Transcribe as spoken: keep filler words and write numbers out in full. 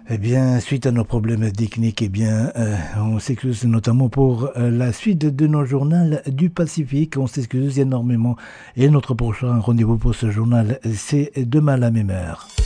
Eh bien, suite à nos problèmes techniques, eh bien, euh, on s'excuse notamment pour euh, la suite de nos journaux du Pacifique. On s'excuse énormément. Et notre prochain rendez-vous pour ce journal, c'est demain à la même heure.